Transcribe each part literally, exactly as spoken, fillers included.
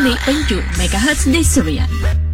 kami penju megahertz di Serian.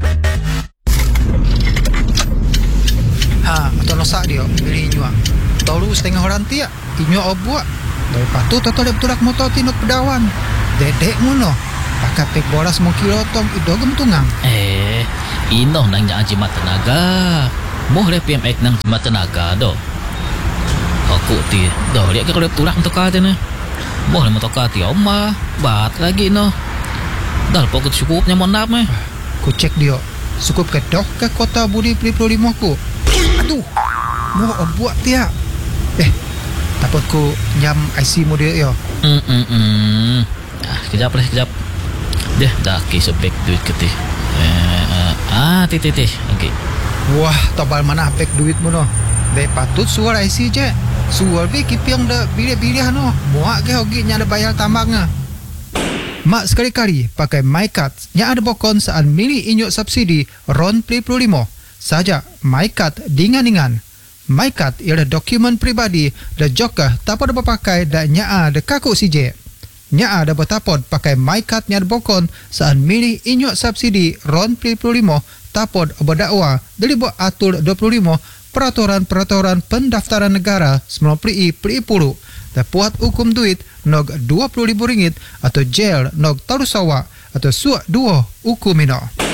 Ha, atau nosak dia beli inyo. Tahu setengah orang tiak inyo obuak. Dari patu toto lep tulak motor tinuk pedawan. Dedek muno. Pakai pek boras mo kilotong idogem tungang. Eh, ino nang nya jimat tenaga. Moh le P M X nang jimat tenaga do. Aku ti, do lihat ke kalau tulak untuk kata ni. Moh le motor kati oma, bat lagi no. Dah pokok cukupnya mon nap meh. Ku cek dia. Cukup ke dok ke kota Budi Peli Pulau Lima ku. Aduh. Mau obuak tiak. Eh, takut ku nyam I C mu dia yo. Hmm hmm hmm. Ah, kejap lah, kejap. Deh, dah ke sebek duit ketih. Eh, uh, ah, tih tih tih. Okey. Wah, tobal mana pek duit mu no. Be patut suar I C je. Suar be kipiang dah bilih-bilih no. Muak ke hogi nya ada bayar tambangnya. Mak sekali-kali pakai MyCard yang ada bokon saat milih inyo subsidi RON Peli Pulau Lima. Saja MyCard dingan-dingan. MyCard ialah dokumen pribadi dan juga tak pada berpakai dan nyaa de kaku C J. Nyaa ada bertapod pakai MyCard yang ada bokon saat milih inyo subsidi RON Peli Pulau Lima tapod berdakwa dari buat atur dua puluh lima Peraturan-Peraturan Pendaftaran Negara sembilan puluh I Peli Puluh dan puat hukum duit nog dua puluh ribu ringgit atau jail nog tarusawa atau suak dua hukum ino.